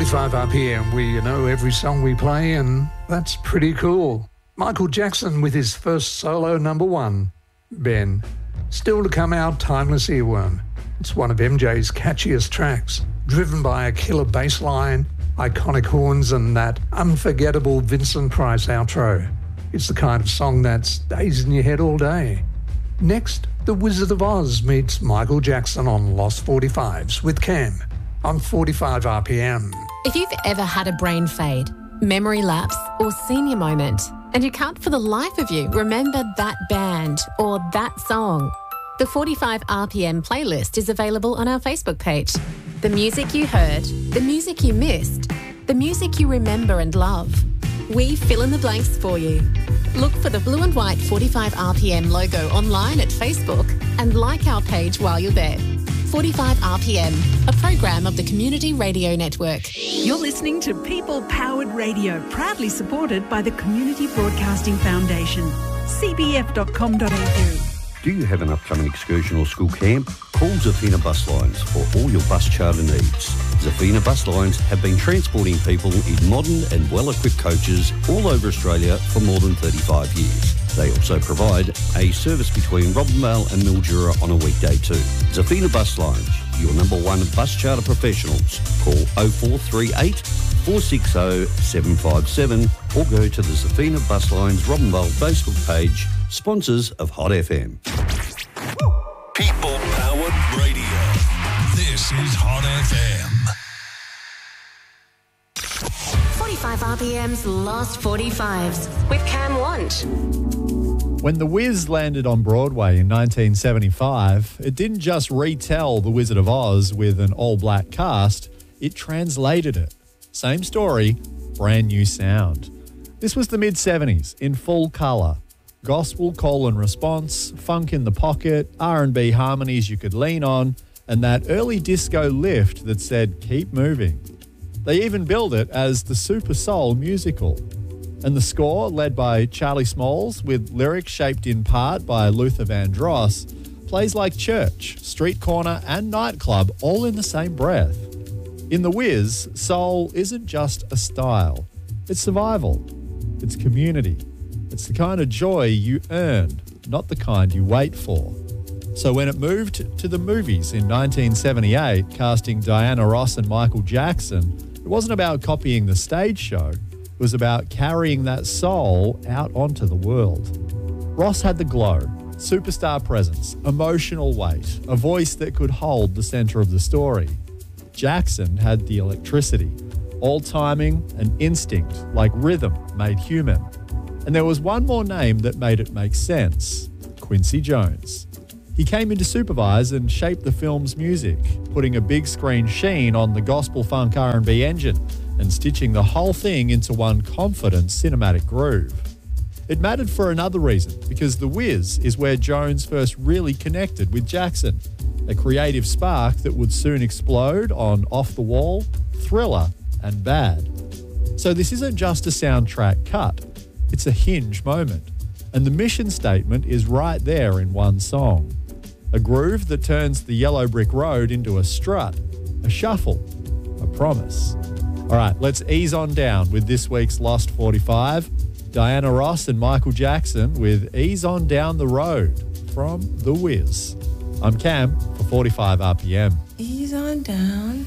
45 RPM, we know every song we play, and that's pretty cool. Michael Jackson with his first solo number one, Ben. Still to come out, Timeless Earworm. It's one of MJ's catchiest tracks, driven by a killer bass line, iconic horns, and that unforgettable Vincent Price outro. It's the kind of song that stays in your head all day. Next, The Wizard of Oz meets Michael Jackson on Lost 45s with Cam on 45 RPM. If you've ever had a brain fade, memory lapse, or senior moment, and you can't for the life of you remember that band or that song, the 45 RPM playlist is available on our Facebook page. The music you heard, the music you missed, the music you remember and love. We fill in the blanks for you. Look for the blue and white 45 RPM logo online at Facebook and like our page while you're there. 45 RPM, a program of the Community Radio Network. You're listening to People Powered Radio, proudly supported by the Community Broadcasting Foundation. cbf.com.au. Do you have an upcoming excursion or school camp? Call Zafina Bus Lines for all your bus charter needs. Zafina Bus Lines have been transporting people in modern and well-equipped coaches all over Australia for more than 35 years. They also provide a service between Robinvale and Mildura on a weekday too. Zafina Bus Lines, your number one bus charter professionals. Call 0438 460 757 or go to the Zafina Bus Lines Robinvale Facebook page. Sponsors of Hot FM. People Powered Radio. This is Hot FM. 45 RPM's Lost 45s with Cam Want. When The Wiz landed on Broadway in 1975, it didn't just retell The Wizard of Oz with an all-black cast, it translated it. Same story, brand new sound. This was the mid-70s in full colour. Gospel call and response, funk in the pocket, R&B harmonies you could lean on, and that early disco lift that said, keep moving. They even billed it as the Super Soul musical. And the score, led by Charlie Smalls, with lyrics shaped in part by Luther Vandross, plays like church, street corner and nightclub all in the same breath. In The Wiz, soul isn't just a style. It's survival. It's community. It's the kind of joy you earn, not the kind you wait for. So when it moved to the movies in 1978, casting Diana Ross and Michael Jackson, it wasn't about copying the stage show. It was about carrying that soul out onto the world. Ross had the glow, superstar presence, emotional weight, a voice that could hold the centre of the story. Jackson had the electricity, all timing and instinct like rhythm made human. And there was one more name that made it make sense, Quincy Jones. He came in to supervise and shape the film's music, putting a big screen sheen on the gospel funk R&B engine and stitching the whole thing into one confident cinematic groove. It mattered for another reason, because The Wiz is where Jones first really connected with Jackson, a creative spark that would soon explode on Off the Wall, Thriller and Bad. So this isn't just a soundtrack cut. It's a hinge moment, and the mission statement is right there in one song. A groove that turns the yellow brick road into a strut, a shuffle, a promise. All right, let's ease on down with this week's Lost 45. Diana Ross and Michael Jackson with Ease On Down the Road from The Wiz. I'm Cam for 45 RPM. Ease on down.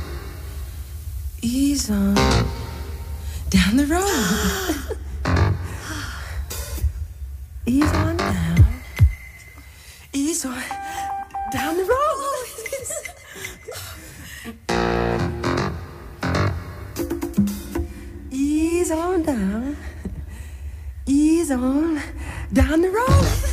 Ease on down the road. Ease on down. Ease on down the road. Ease on down. Ease on down the road.